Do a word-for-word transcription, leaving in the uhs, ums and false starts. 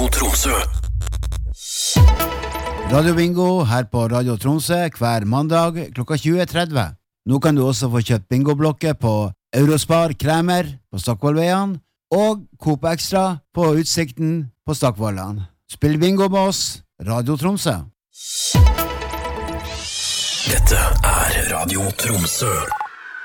Radio Tromsø. Radio Bingo her på Radio Tromsø hver mandag klokka tjue tretti. Nå kan du også få kjøpt bingoblokker på Eurospar Kremer på Stockvollveien og Coop Extra på Utsikten på Stockvollan. Spill bingo med oss, Radio Tromsø. Dette er Radio Tromsø.